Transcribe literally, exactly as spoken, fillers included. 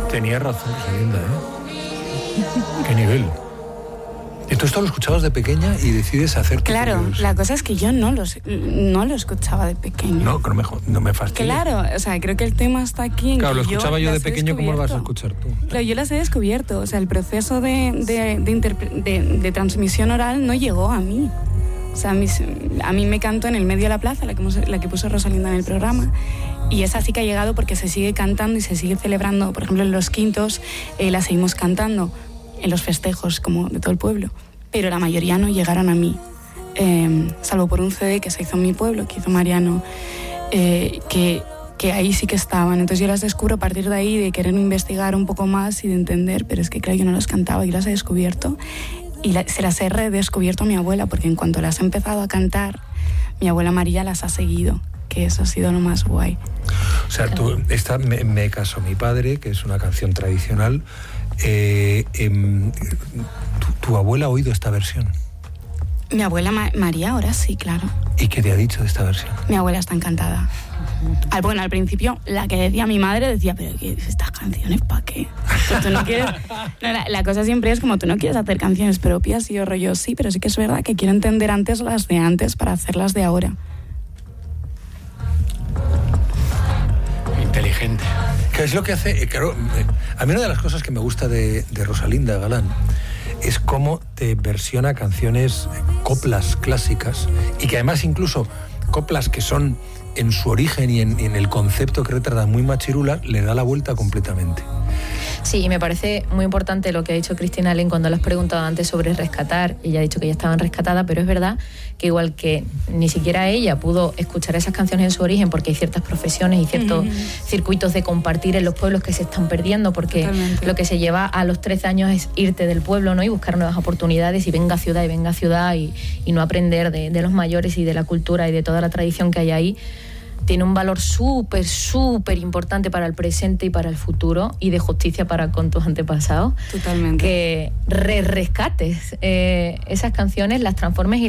Tenía razón, Rosalinda, ¿eh? ¿Qué nivel? ¿Y tú esto lo escuchabas de pequeña y decides hacer? Claro, la cosa es que yo no lo, no lo escuchaba de pequeña. No, no me, no me fastidia. Claro, o sea, creo que el tema está aquí en claro, que lo escuchaba yo, yo de pequeño, ¿cómo lo vas a escuchar tú? Claro, yo las he descubierto, o sea, el proceso de, de, de, interpre- de, de transmisión oral no llegó a mí. O sea, a mí, a mí me cantó en el medio de la plaza, la que, la que puso Rosalinda en el programa, y esa sí que ha llegado porque se sigue cantando y se sigue celebrando. Por ejemplo, en los quintos eh, la seguimos cantando, en los festejos como de todo el pueblo, pero la mayoría no llegaron a mí, eh, salvo por un C D que se hizo en mi pueblo, que hizo Mariano, eh, que, que ahí sí que estaban. Entonces yo las descubro a partir de ahí, de querer investigar un poco más y de entender, pero es que claro, yo no las cantaba, yo las he descubierto y la, se las he redescubierto a mi abuela, porque en cuanto las he empezado a cantar, mi abuela María las ha seguido, que eso ha sido lo más guay. O sea, tú, esta me, me casó mi padre, que es una canción tradicional. Eh, eh, ¿tu, ¿Tu abuela ha oído esta versión? Mi abuela Ma- María ahora sí, claro. ¿Y qué te ha dicho de esta versión? Mi abuela está encantada. Al, bueno, al principio, la que decía mi madre decía, pero ¿qué, estas canciones para qué? Tú, tú no quieres... No, la, la cosa siempre es como, tú no quieres hacer canciones propias, y yo rollo, sí, pero sí que es verdad que quiero entender antes las de antes para hacerlas de ahora. Inteligente. ¿Qué es lo que hace? Claro, a mí una de las cosas que me gusta de, de Rosalinda Galán es cómo te versiona canciones, coplas clásicas, y que además incluso coplas que son en su origen y en, en el concepto que retrata muy machirula, le da la vuelta completamente. Sí, y me parece muy importante lo que ha dicho Cristina Allen cuando le has preguntado antes sobre rescatar. Ella ha dicho que ya estaban rescatadas, pero es verdad que igual que ni siquiera ella pudo escuchar esas canciones en su origen, porque hay ciertas profesiones y ciertos uh-huh. circuitos de compartir en los pueblos que se están perdiendo, porque Totalmente. Lo que se lleva a los trece años es irte del pueblo, ¿no? Y buscar nuevas oportunidades, y venga a ciudad y venga a ciudad y, y no aprender de, de los mayores y de la cultura y de toda la tradición que hay ahí. Tiene un valor súper, súper importante para el presente y para el futuro, y de justicia para con tus antepasados. Totalmente. Que re rescates eh, esas canciones, las transformes y